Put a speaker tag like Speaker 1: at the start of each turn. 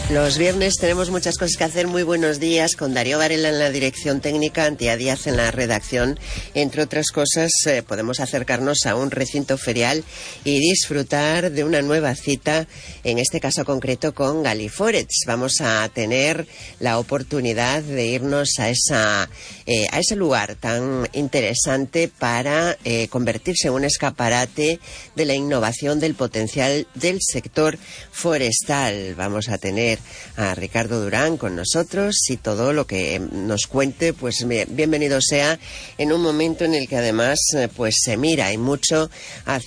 Speaker 1: Los viernes tenemos muchas cosas que hacer. Muy buenos días, con Darío Varela en la dirección técnica, Antía Díaz en la redacción. Entre otras cosas, podemos acercarnos a un recinto ferial y disfrutar de una nueva cita, en este caso concreto con Galiforets. Vamos a tener la oportunidad de irnos a ese lugar tan interesante para convertirse en un escaparate de la innovación, del potencial del sector forestal. Vamos a tener a Ricardo Durán con nosotros y todo lo que nos cuente, pues bienvenido sea en un momento en el que además pues se mira y mucho hacia